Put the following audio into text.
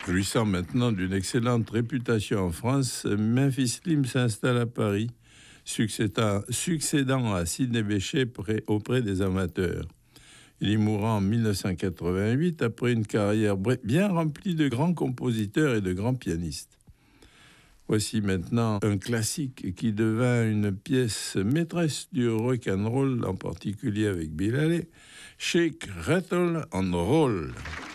Jouissant maintenant d'une excellente réputation en France, Memphis Slim s'installe à Paris, succédant à Sidney Bechet auprès des amateurs. Il y mourra en 1988 après une carrière bien remplie de grands compositeurs et de grands pianistes. Voici maintenant un classique qui devint une pièce maîtresse du rock'n'roll, en particulier avec Bill Haley, Shake, Rattle and Roll.